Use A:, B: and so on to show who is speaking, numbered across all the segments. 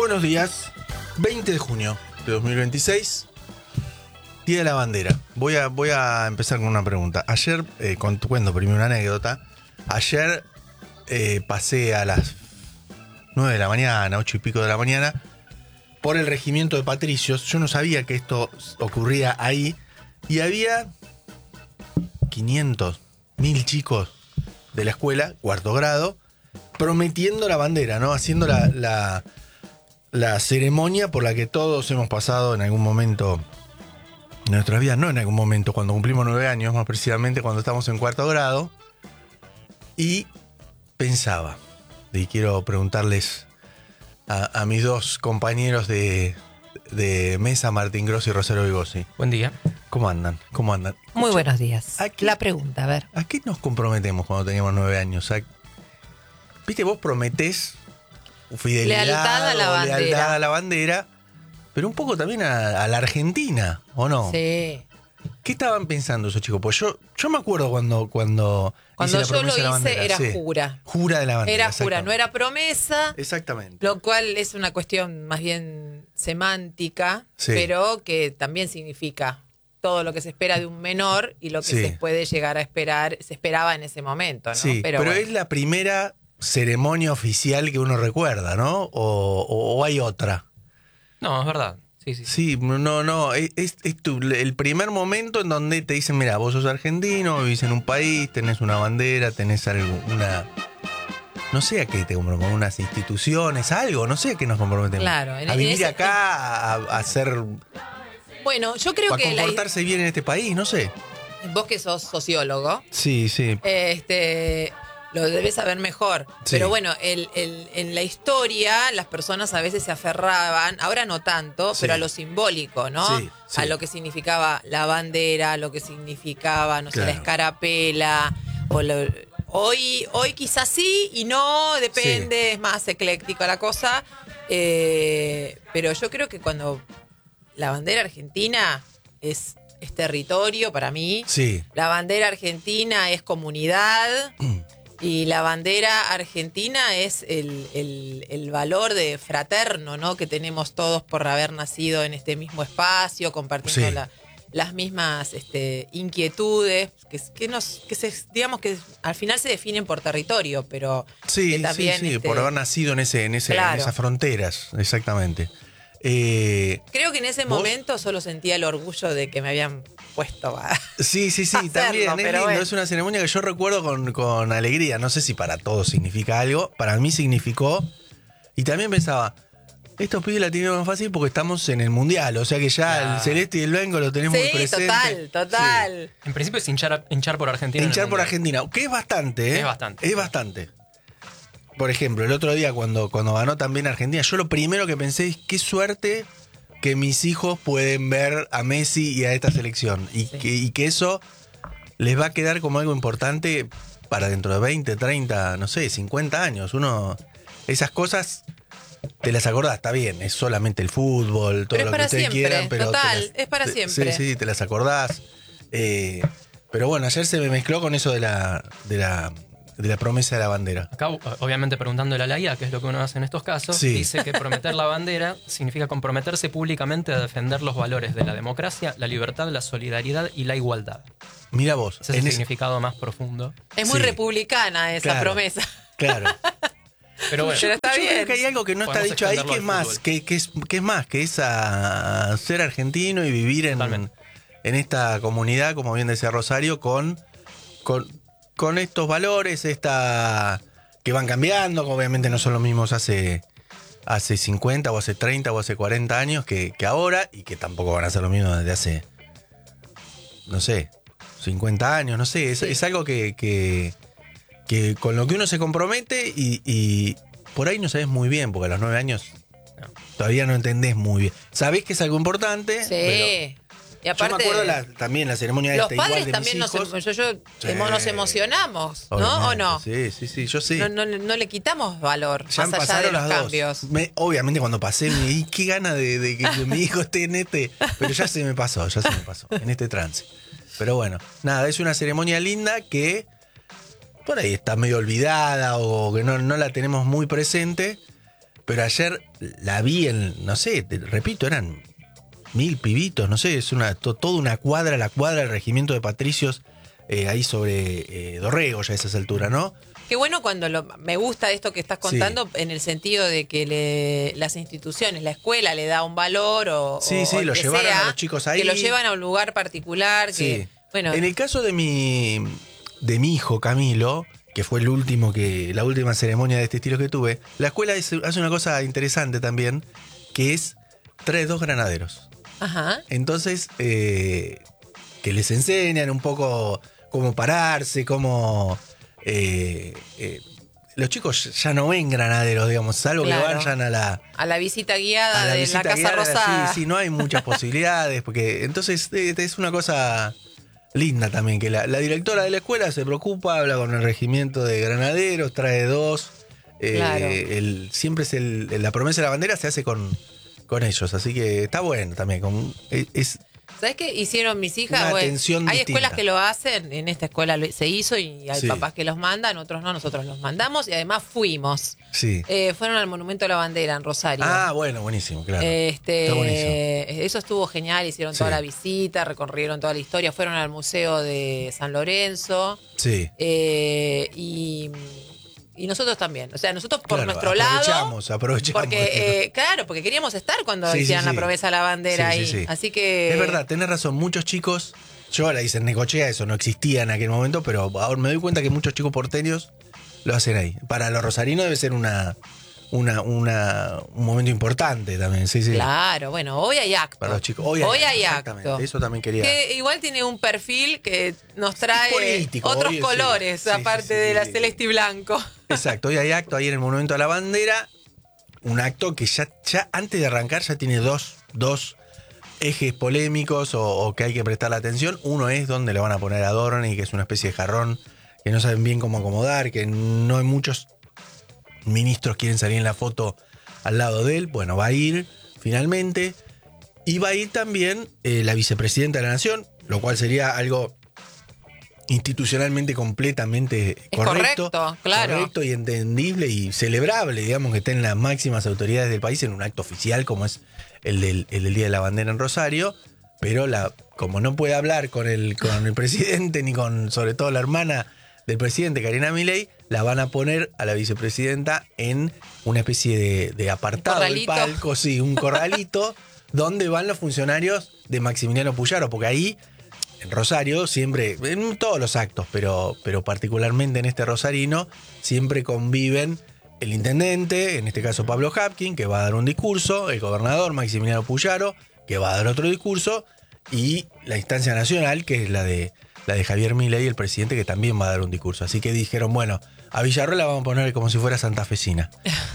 A: Buenos días, 20 de junio de 2026, Día de la Bandera. Voy a empezar con una pregunta. Ayer, cuento primero una anécdota. Ayer pasé a las 9 de la mañana, 8 y pico de la mañana, por el regimiento de Patricios. Yo no sabía que esto ocurría ahí. Y había 500, 1000 chicos de la escuela, cuarto grado, prometiendo la bandera, ¿no? Haciendo la ceremonia por la que todos hemos pasado en algún momento de nuestras vidas. No en algún momento, cuando cumplimos 9 años, más precisamente cuando estamos en cuarto grado. Y pensaba, y quiero preguntarles a mis dos compañeros de mesa, Martín Grosso y Rosario Vigosi.
B: Buen día.
A: ¿Cómo andan?
C: Muy buenos días.
A: Aquí,
C: la pregunta, a ver.
A: ¿A qué nos comprometemos cuando teníamos 9 años? ¿Viste? Vos prometés fidelidad,
C: lealtad a la bandera,
A: pero un poco también a la Argentina, ¿o no?
C: Sí.
A: ¿Qué estaban pensando esos chicos? Pues yo me acuerdo cuando hice la
C: yo
A: promesa
C: lo
A: de la bandera.
C: hice era
A: Sí.
C: jura.
A: Jura de la bandera.
C: Era jura, no era promesa.
A: Exactamente.
C: Lo cual es una cuestión más bien semántica,
A: Sí.
C: pero que también significa todo lo que se espera de un menor y lo que
A: Sí.
C: se puede llegar a esperar, se esperaba en ese momento, ¿no?
A: Sí, pero
C: bueno.
A: es la primera ceremonia oficial que uno recuerda, ¿no? ¿O hay otra?
B: No, es verdad. Sí.
A: Sí, no, es el primer momento en donde te dicen, mira, vos sos argentino, vivís en un país, tenés una bandera, tenés no sé a qué te comprometemos, unas instituciones, algo, no sé a qué nos comprometemos.
C: Claro,
A: a vivir acá, a hacer,
C: Bueno, yo creo
A: para
C: que
A: comportarse bien en este país, no sé.
C: vos que sos sociólogo,
A: Sí.
C: lo debes saber mejor.
A: Sí.
C: Pero bueno, en la historia las personas a veces se aferraban, ahora no tanto,
A: Sí.
C: pero a lo simbólico, ¿no?
A: Sí.
C: A lo que significaba la bandera, a lo que significaba, no sé,
A: Claro.
C: la escarapela. Hoy quizás sí y no, depende, es más ecléctico la cosa. Pero yo creo que cuando la bandera argentina es territorio para mí.
A: Sí.
C: La bandera argentina es comunidad y la bandera argentina es el valor de fraterno, ¿no? Que tenemos todos por haber nacido en este mismo espacio, compartiendo
A: Sí.
C: las mismas inquietudes, digamos que al final se definen por territorio, pero
A: Sí,
C: que también,
A: sí, por haber nacido en
C: Claro.
A: esas fronteras, exactamente.
C: Creo que en ese
A: ¿Vos?
C: momento solo sentía el orgullo de que me habían puesto a...
A: Sí,
C: hacerlo,
A: también es
C: pero
A: lindo,
C: bueno.
A: es una ceremonia que yo recuerdo con alegría. No sé si para todos significa algo, para mí significó. Y también pensaba, estos pibes la tienen más fácil porque estamos en el Mundial, o sea que ya
B: Claro.
A: el celeste y el blanco lo tenemos muy
C: Sí,
A: presente.
C: total.
B: En principio es hinchar por
A: Sí.
B: Argentina. en el
A: Hinchar por
B: Mundial.
A: Argentina, que es bastante, ¿eh?
B: Es bastante.
A: Es bastante. Por ejemplo, el otro día cuando ganó también Argentina, yo lo primero que pensé es qué suerte que mis hijos pueden ver a Messi y a esta selección. Y,
C: Sí.
A: que eso les va a quedar como algo importante para dentro de 20, 30, no sé, 50 años. Esas cosas te las acordás, está bien, es solamente el fútbol, todo
C: Pero es
A: lo que
C: para
A: ustedes
C: siempre,
A: quieran, pero
C: total, es para siempre.
A: Sí, te las acordás. Pero bueno, ayer se me mezcló con eso de la promesa de la bandera.
B: Acá, obviamente, preguntándole a la IA qué es lo que uno hace en estos casos,
A: Sí.
B: dice que prometer la bandera significa comprometerse públicamente a defender los valores de la democracia, la libertad, la solidaridad y la igualdad.
A: Mira vos,
B: Ese es el significado más profundo.
C: Es muy
A: Sí.
C: republicana esa
A: Claro.
C: promesa.
A: Claro.
B: Pero bueno,
C: Pero está
A: Yo
C: bien.
A: creo que hay algo que no está
B: Podemos
A: dicho ahí,
B: extenderlo
A: que es
B: al
A: más,
B: fútbol.
A: que es a ser argentino y vivir
B: Totalmente.
A: en esta comunidad, como bien decía Rosario, con estos valores, que van cambiando, que obviamente no son los mismos hace 50 o hace 30 o hace 40 años que ahora, y que tampoco van a ser lo mismo desde hace, no sé, 50 años, no sé, es algo que con lo que uno se compromete y por ahí no sabes muy bien, porque a los 9 años
B: No.
A: todavía no entendés muy bien. Sabés que es algo importante, pero
C: Sí. Y aparte,
A: yo me acuerdo también la ceremonia
C: los
A: esta igual
C: padres
A: de
C: también
A: mis hijos.
C: nos emocionamos, ¿no? ¿O
A: Obviamente,
C: no?
A: Sí, yo sí.
C: No le quitamos valor,
A: Ya
C: más allá de
A: pasaron
C: los
A: las dos.
C: cambios.
A: Obviamente cuando pasé me di qué gana de que mi hijo esté en pero ya se me pasó, en este trance. Pero bueno, nada, es una ceremonia linda que por ahí está medio olvidada o que no la tenemos muy presente, pero ayer la vi no sé, repito, eran 1000 pibitos, no sé, es toda una cuadra, la cuadra del regimiento de patricios, ahí sobre Dorrego ya a esa altura, ¿no?
C: Qué bueno me gusta esto que estás contando, en el sentido de que las instituciones, la escuela le da un valor o
A: lo
C: que
A: llevaron
C: sea,
A: a los chicos ahí.
C: que lo llevan a un lugar particular.
A: Sí.
C: Bueno,
A: en el caso de mi hijo Camilo, que fue la última ceremonia de este estilo que tuve, la escuela hace una cosa interesante también, que es trae 2 granaderos.
C: Ajá.
A: Entonces, que les enseñan un poco cómo pararse, cómo... los chicos ya no ven granaderos, digamos, salvo que vayan a
C: la visita guiada de la Casa
A: guiada,
C: Rosada.
A: Sí, no hay muchas posibilidades, porque entonces es una cosa linda también, que la directora de la escuela se preocupa, habla con el regimiento de granaderos, trae 2.
C: Claro.
A: Siempre es la promesa de la bandera se hace con ellos, así que está bueno también.
C: ¿Sabes qué hicieron mis hijas?
A: Una
C: Bueno,
A: atención
C: hay
A: distinta.
C: escuelas que lo hacen, en esta escuela se hizo y hay
A: Sí.
C: papás que los mandan, otros no, nosotros los mandamos y además fuimos.
A: Sí.
C: Fueron al Monumento a la Bandera en Rosario.
A: Ah, bueno, buenísimo, claro. Está buenísimo.
C: Eso estuvo genial, hicieron toda
A: Sí.
C: la visita, recorrieron toda la historia, fueron al Museo de San Lorenzo.
A: Sí.
C: Y nosotros también. O sea, nosotros por
A: Claro,
C: nuestro lado.
A: Aprovechamos.
C: Porque, porque queríamos estar cuando
A: Sí,
C: hicieran
A: sí,
C: la
A: sí.
C: promesa a la bandera
A: Sí,
C: ahí.
A: sí, sí.
C: Así que.
A: Es verdad, tenés razón. Muchos chicos, yo la hice en Necochea, eso no existía en aquel momento, pero ahora me doy cuenta que muchos chicos porteños lo hacen ahí. Para los rosarinos debe ser un momento importante también, sí.
C: Claro, bueno, hoy hay acto.
A: Para los chicos.
C: Hoy hay
A: exactamente.
C: acto.
A: Eso también quería.
C: Que igual tiene un perfil que nos trae
A: político,
C: otros
A: hoy, sí.
C: colores,
A: Sí,
C: aparte
A: sí,
C: de la
A: sí.
C: celeste y blanco.
A: Exacto, hoy hay acto ahí en el Monumento a la Bandera. Un acto que ya antes de arrancar ya tiene dos ejes polémicos o que hay que prestarle atención. Uno es donde le van a poner a Dorni, que es una especie de jarrón que no saben bien cómo acomodar, que no hay muchos ministros quieren salir en la foto al lado de él. Bueno, va a ir finalmente. Y va a ir también la vicepresidenta de la Nación, lo cual sería algo institucionalmente completamente
C: Es correcto, claro.
A: Correcto y entendible y celebrable, digamos, que estén las máximas autoridades del país en un acto oficial como es el del Día de la Bandera en Rosario, pero como no puede hablar con el presidente ni con, sobre todo, la hermana del presidente, Karina Milei, la van a poner a la vicepresidenta en una especie de apartado del palco, sí, un corralito, donde van los funcionarios de Maximiliano Puyaro, porque ahí en Rosario siempre, en todos los actos, pero particularmente en este rosarino, siempre conviven el intendente, en este caso Pablo Hapkin, que va a dar un discurso, el gobernador Maximiliano Puyaro, que va a dar otro discurso, y la instancia nacional, que es la de Javier Milei, el presidente, que también va a dar un discurso. Así que dijeron, bueno, a Villarroel la vamos a poner como si fuera santafesina.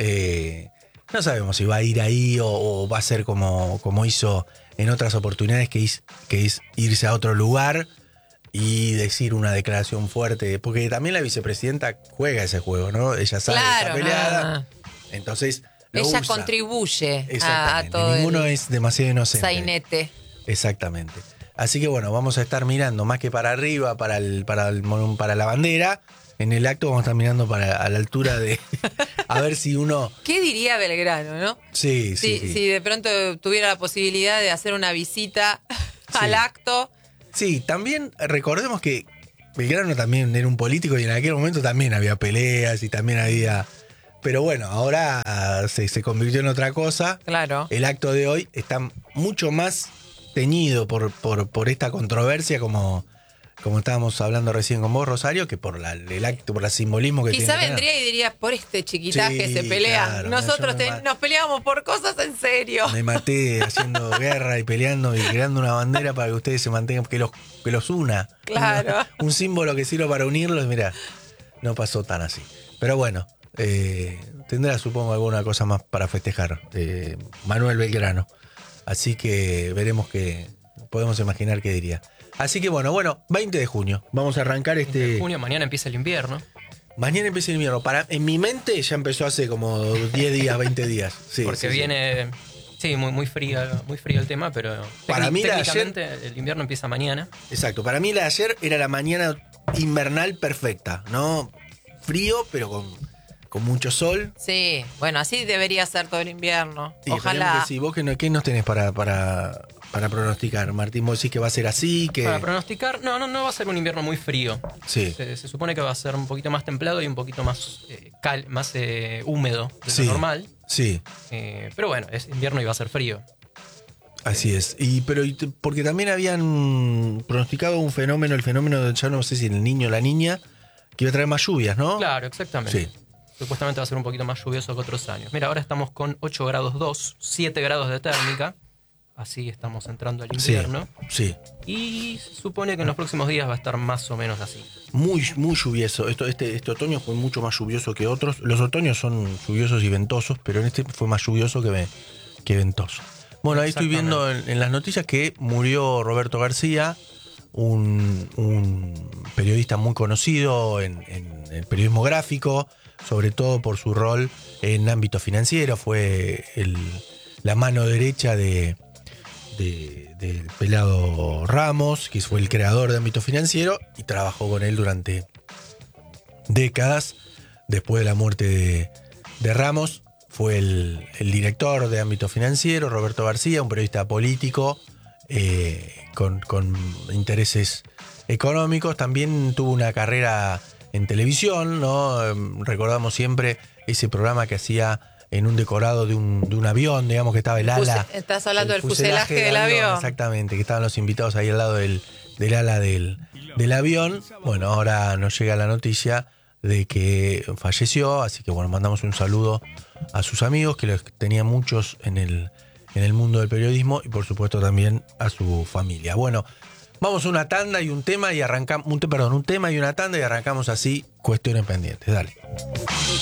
A: No sabemos si va a ir ahí o va a ser como hizo en otras oportunidades, que es irse a otro lugar y decir una declaración fuerte. Porque también la vicepresidenta juega ese juego, ¿no? Ella sabe que está peleada. Entonces
C: ella contribuye a todo.
A: Ninguno es demasiado inocente.
C: Sainete.
A: Exactamente. Así que bueno, vamos a estar mirando más que para arriba, para la bandera. En el acto vamos a estar mirando a la altura de... A ver si uno...
C: ¿Qué diría Belgrano, no?
A: Sí.
C: Si de pronto tuviera la posibilidad de hacer una visita al acto.
A: Sí, también recordemos que Belgrano también era un político y en aquel momento también había peleas y también había... Pero bueno, ahora se convirtió en otra cosa.
C: Claro.
A: El acto de hoy está mucho más teñido por esta controversia como estábamos hablando recién con vos, Rosario, que por el acto, por el simbolismo que tiene.
C: Quizá vendría y diría, por este chiquitaje
A: sí,
C: se pelea.
A: Claro,
C: Nosotros nos peleamos por cosas en serio.
A: Me maté haciendo guerra y peleando y creando una bandera para que ustedes se mantengan, que los una.
C: Claro.
A: Un símbolo que sirva para unirlos. Mirá, no pasó tan así. Pero bueno, tendrá, supongo, alguna cosa más para festejar. Manuel Belgrano. Así que veremos podemos imaginar qué diría. Así que bueno, 20 de junio. Vamos a arrancar
B: 20 de junio, mañana empieza el invierno.
A: Mañana empieza el invierno. En mi mente ya empezó hace como 10 días, 20 días. Sí,
B: porque viene... Sí, muy frío el tema, pero
A: para mí
B: técnicamente el invierno empieza mañana.
A: Exacto. Para mí la de ayer era la mañana invernal perfecta, ¿no? Frío, pero con mucho sol.
C: Sí, bueno, así debería ser todo el invierno.
A: Y
C: Ojalá.
A: esperemos que sí. ¿Vos qué nos tenés para pronosticar, Martín? ¿Vos decís que va a ser así? Que...
B: Para pronosticar, no va a ser un invierno muy frío.
A: Sí.
B: Se supone que va a ser un poquito más templado y un poquito más, más húmedo de
A: Sí.
B: lo normal.
A: Sí,
B: Pero bueno, es invierno y va a ser frío.
A: así es. Porque también habían pronosticado el fenómeno, ya no sé si el niño o la niña, que iba a traer más lluvias, ¿no?
B: Claro, exactamente.
A: Sí.
B: Supuestamente va a ser un poquito más lluvioso que otros años. Mira, ahora estamos con 8 grados 2, 7 grados de térmica. Así estamos entrando al invierno.
A: Sí.
B: Y se supone que en los próximos días va a estar más o menos así.
A: Muy lluvioso. Este otoño fue mucho más lluvioso que otros. Los otoños son lluviosos y ventosos, pero en este fue más lluvioso que ventoso. Bueno, ahí estoy viendo en las noticias que murió Roberto García, un periodista muy conocido en el periodismo gráfico, sobre todo por su rol en ámbito financiero. Fue la mano derecha del pelado Ramos, que fue el creador de ámbito financiero, y trabajó con él durante décadas. Después de la muerte de Ramos, fue el director de ámbito financiero, Roberto García, un periodista político con intereses económicos. También tuvo una carrera en televisión, ¿no? Recordamos siempre ese programa que hacía en un decorado de un avión, digamos, que estaba el ala.
C: Estás hablando del fuselaje del avión.
A: Exactamente, que estaban los invitados ahí al lado del ala del avión. Bueno, ahora nos llega la noticia de que falleció, así que bueno, mandamos un saludo a sus amigos, que los tenía muchos en el mundo del periodismo, y por supuesto también a su familia. Bueno, vamos a una tanda y un tema y arrancamos, un tema y una tanda y arrancamos así Cuestiones Pendientes. Dale.